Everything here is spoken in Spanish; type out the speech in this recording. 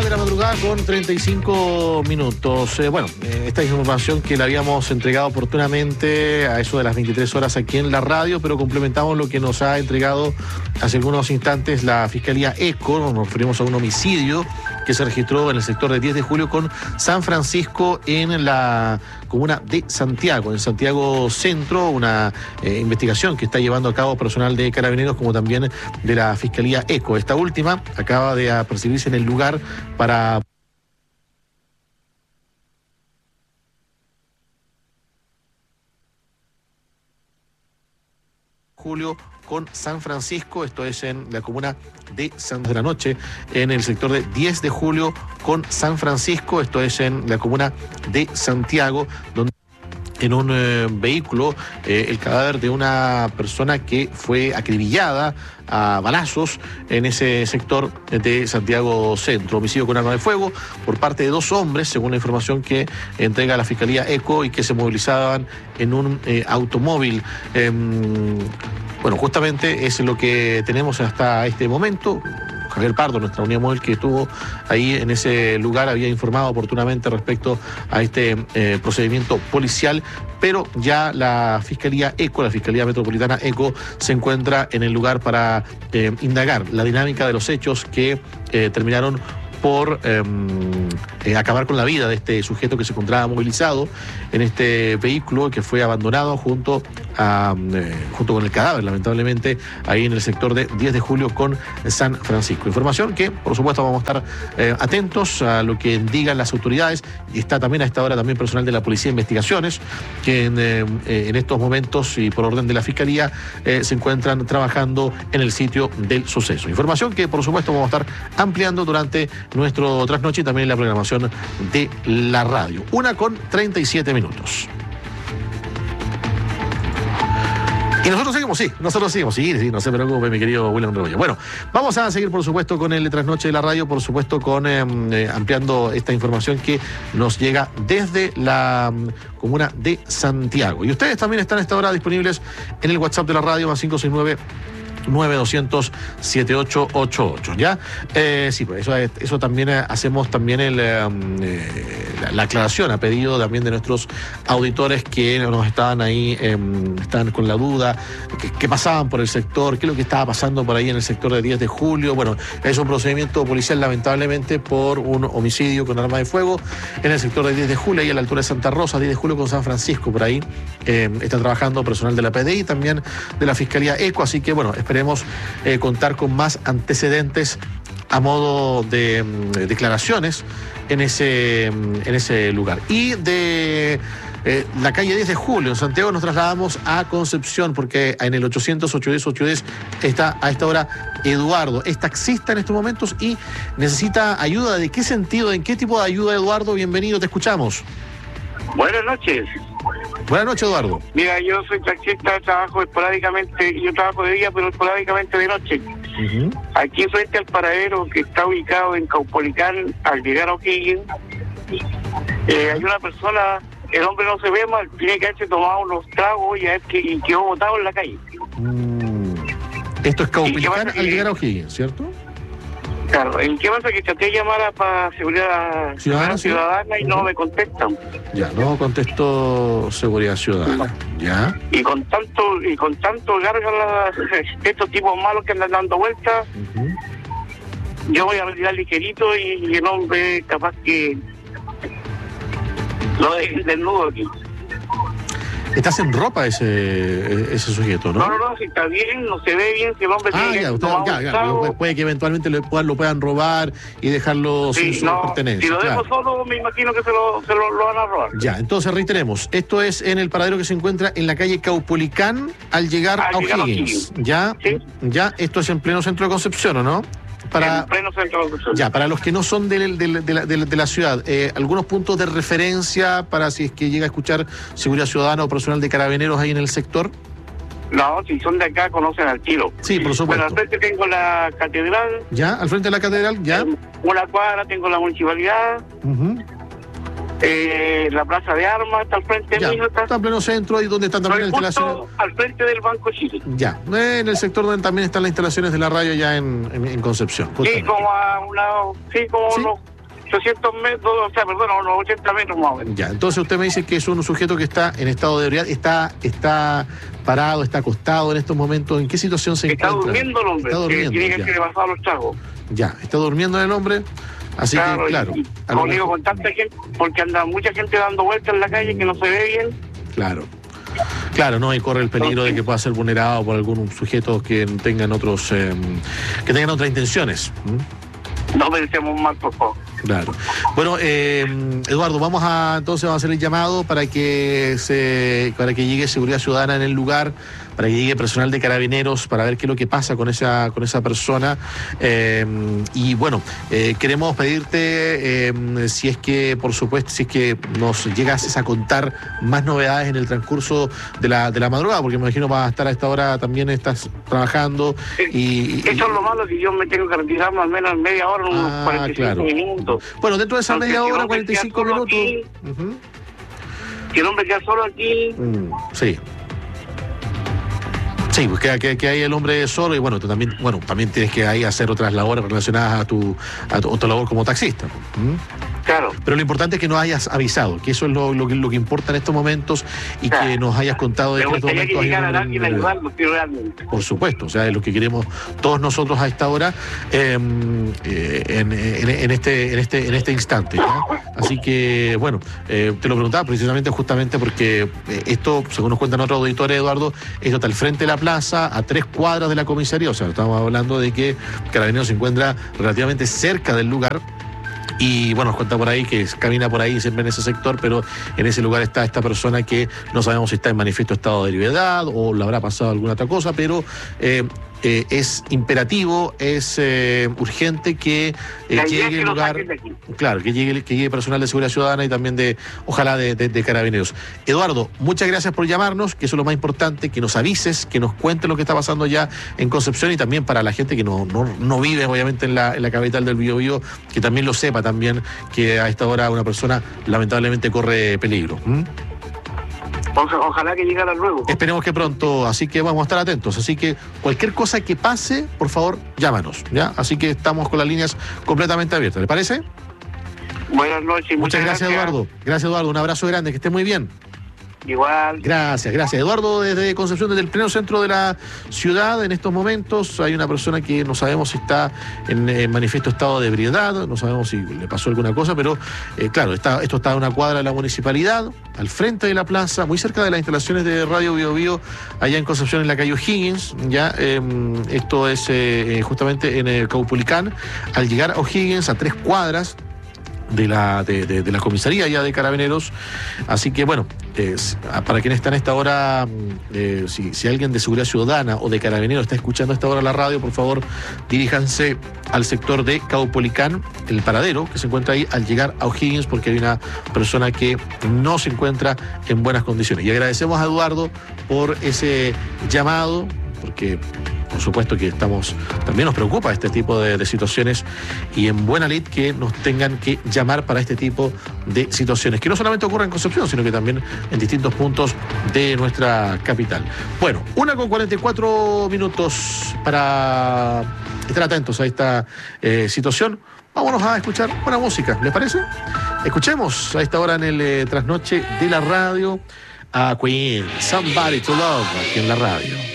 de la madrugada con 35 minutos. Esta es información que la habíamos entregado oportunamente a eso de las 23 horas aquí en la radio, pero complementamos lo que nos ha entregado hace algunos instantes la Fiscalía ECO. Nos referimos a un homicidio que se registró en el sector de 10 de julio con San Francisco en la comuna de Santiago, en Santiago Centro, una investigación que está llevando a cabo personal de Carabineros como también de la Fiscalía ECO. Esta última acaba de apercibirse en el lugar para Julio con San Francisco, esto es en la comuna de Santa de la Noche, en el sector de 10 de julio con San Francisco, esto es en la comuna de Santiago, donde en un vehículo el cadáver de una persona que fue acribillada a balazos en ese sector de Santiago Centro. Homicidio con arma de fuego por parte de 2 hombres, según la información que entrega la Fiscalía ECO, y que se movilizaban en un automóvil. Justamente es lo que tenemos hasta este momento. Javier Pardo, nuestra unidad móvil que estuvo ahí en ese lugar, había informado oportunamente respecto a este procedimiento policial, pero ya la Fiscalía ECO, la Fiscalía Metropolitana ECO, se encuentra en el lugar para indagar la dinámica de los hechos que terminaron por acabar con la vida de este sujeto que se encontraba movilizado en este vehículo, que fue abandonado junto con el cadáver, lamentablemente, ahí en el sector de 10 de julio con San Francisco. Información que, por supuesto, vamos a estar atentos a lo que digan las autoridades, y está también a esta hora también personal de la Policía de Investigaciones, que en estos momentos y por orden de la Fiscalía se encuentran trabajando en el sitio del suceso. Información que, por supuesto, vamos a estar ampliando durante nuestro trasnoche y también en la programación de la radio. 1:37 minutos. Y nosotros seguimos, sí, no se preocupe, mi querido William Rebollo. Bueno, vamos a seguir, por supuesto, con el trasnoche de la radio, por supuesto, con ampliando esta información que nos llega desde la comuna de Santiago. Y ustedes también están a esta hora disponibles en el WhatsApp de la radio, más 569-9200-7888, ¿ya? Sí, pues eso también hacemos también la aclaración a pedido también de nuestros auditores que nos estaban ahí, estaban con la duda, que pasaban por el sector, qué es lo que estaba pasando por ahí en el sector de 10 de julio. Bueno, es un procedimiento policial, lamentablemente, por un homicidio con arma de fuego en el sector de 10 de julio, ahí a la altura de Santa Rosa, 10 de julio con San Francisco, por ahí está trabajando personal de la PDI, también de la Fiscalía ECO, así que bueno, esperemos contar con más antecedentes a modo de declaraciones en ese lugar. Y de la calle 10 de julio en Santiago nos trasladamos a Concepción, porque en el 800-810-810 está a esta hora Eduardo. Es taxista en estos momentos y necesita ayuda. ¿De qué sentido? ¿En qué tipo de ayuda, Eduardo? Bienvenido, te escuchamos. Buenas noches. Buenas noches, Eduardo. Mira, yo soy taxista, trabajo esporádicamente, yo trabajo de día, pero esporádicamente de noche. Uh-huh. Aquí frente al paradero que está ubicado en Caupolicán, al llegar a O'Higgins, hay una persona, el hombre no se ve mal, tiene que haberse tomado unos tragos y quedó botado en la calle. Esto es Caupolicán al llegar a O'Higgins, ¿cierto? Claro, ¿en qué pasa? Que traté de llamar para seguridad ciudadana y no me contestan. Ya, no contestó seguridad ciudadana, ya. Y con tanto larga estos tipos malos que andan dando vueltas, yo voy a retirar ligerito y el hombre capaz que lo deje desnudo aquí. Estás en ropa ese sujeto, ¿no? No, si está bien, no se ve bien, si el hombre puede que eventualmente lo puedan robar y dejarlo sin sus pertenencias. Si lo dejo solo, me imagino que se lo van a robar. Ya, entonces reiteremos, esto es en el paradero que se encuentra en la calle Caupolicán al llegar a O'Higgins. Ya, ¿sí? Ya, esto es en pleno centro de Concepción, ¿o no? En pleno centro de Concepción. Ya, para los que no son de la ciudad, algunos puntos de referencia para si es que llega a escuchar seguridad ciudadana o personal de Carabineros ahí en el sector. No, si son de acá conocen al tiro. Sí, por supuesto. Bueno, al frente tengo la catedral. Ya, al frente de la catedral, ya. Una cuadra tengo la municipalidad. La plaza de armas está al frente mío. Está en pleno centro, ahí donde están también las instalaciones. Al frente del Banco Chile. Ya, en el sector donde también están las instalaciones de la radio ya en Concepción. Sí, como a un lado, 800 metros, o sea, perdón, unos 80 metros más o menos. Ya, entonces usted me dice que es un sujeto que está en estado de ebriedad, está parado, está acostado en estos momentos. ¿En qué situación se encuentra? Está durmiendo el hombre, está durmiendo, que tiene que le pasado los tragos. Ya, está durmiendo el hombre, así claro, que, claro. Conmigo con tanta gente, porque anda mucha gente dando vueltas en la calle que no se ve bien. Claro, no, y corre el peligro de que pueda ser vulnerado por algún sujeto que tengan otros, que tengan otras intenciones. No pensemos mal, por favor. Claro. Bueno, Eduardo, vamos a hacer el llamado para que llegue Seguridad Ciudadana en el lugar, para que llegue personal de Carabineros, para ver qué es lo que pasa con esa persona. Y bueno, queremos pedirte, si es que, por supuesto, si es que nos llegas a contar más novedades en el transcurso de la madrugada, porque me imagino vas a estar a esta hora, también estás trabajando. Eso es lo malo, que yo me tengo que retirar más o menos media hora, unos 45 minutos. Bueno, dentro de esa media hora, 45 minutos. Que el hombre queda solo aquí. Sí. Sí, pues que hay el hombre solo y bueno, tú también tienes que ahí hacer otras labores relacionadas a tu labor como taxista. Claro. Pero lo importante es que nos hayas avisado, que eso es lo que importa en estos momentos y claro, que nos hayas contado de que estos momentos. Que llegara alguien a ayudarnos, realmente. Por supuesto, o sea, es lo que queremos todos nosotros a esta hora, en este instante, ¿no? Así que, bueno, te lo preguntaba precisamente justamente porque esto, según nos cuentan otros auditores, Eduardo, esto está al frente de la plaza, a 3 cuadras de la comisaría, o sea, estamos hablando de que Carabineros se encuentra relativamente cerca del lugar. Y bueno, nos cuenta por ahí que camina por ahí siempre en ese sector, pero en ese lugar está esta persona que no sabemos si está en manifiesto estado de ebriedad o le habrá pasado alguna otra cosa, pero es imperativo, es urgente que llegue el lugar, claro, que llegue personal de Seguridad Ciudadana y también ojalá de Carabineros. Eduardo, muchas gracias por llamarnos, que eso es lo más importante, que nos avises, que nos cuentes lo que está pasando ya en Concepción y también para la gente que no vive obviamente en la capital del Biobío, que también lo sepa también que a esta hora una persona lamentablemente corre peligro. Ojalá que llegara luego. Esperemos que pronto, así que vamos a estar atentos. Así que cualquier cosa que pase, por favor, llámanos, ¿ya? Así que estamos con las líneas completamente abiertas, ¿le parece? Buenas noches. Muchas gracias, Eduardo. Gracias, Eduardo. Un abrazo grande, que esté muy bien. Igual. Gracias. Eduardo, desde Concepción, desde el pleno centro de la ciudad, en estos momentos hay una persona que no sabemos si está en manifiesto estado de ebriedad, no sabemos si le pasó alguna cosa, pero claro, esto está en una cuadra de la municipalidad, al frente de la plaza, muy cerca de las instalaciones de Radio Biobío, allá en Concepción, en la calle O'Higgins, ya, esto es justamente en el Caupolicán. Al llegar a O'Higgins, a 3 cuadras de la comisaría ya de Carabineros, así que bueno, para quienes están a esta hora, si alguien de Seguridad Ciudadana o de Carabineros está escuchando a esta hora la radio, por favor diríjanse al sector de Caupolicán, el paradero que se encuentra ahí al llegar a O'Higgins, porque hay una persona que no se encuentra en buenas condiciones. Y agradecemos a Eduardo por ese llamado, porque por supuesto que también nos preocupa este tipo de situaciones y en buena lid que nos tengan que llamar para este tipo de situaciones, que no solamente ocurren en Concepción, sino que también en distintos puntos de nuestra capital. Bueno, 1:44 para estar atentos a esta situación. Vámonos a escuchar buena música, ¿les parece? Escuchemos a esta hora en el trasnoche de la radio a Queen, Somebody to Love, aquí en la radio.